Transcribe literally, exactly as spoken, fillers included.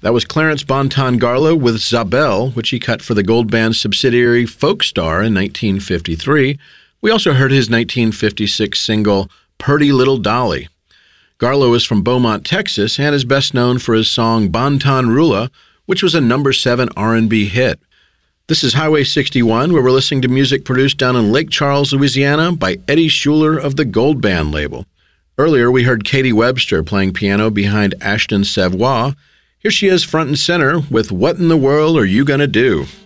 That was Clarence Bonton Garlow with Zabel, which he cut for the Gold Band subsidiary Folkstar in nineteen fifty-three. We also heard his nineteen fifty-six single, Purty Little Dolly. Garlow is from Beaumont, Texas, and is best known for his song Bon-Ton Rula, which was a number seven R and B hit. This is Highway sixty-one, where we're listening to music produced down in Lake Charles, Louisiana, by Eddie Schuler of the Gold Band label. Earlier, we heard Katie Webster playing piano behind Ashton Savoy. Here she is front and center with What in the World Are You Gonna Do?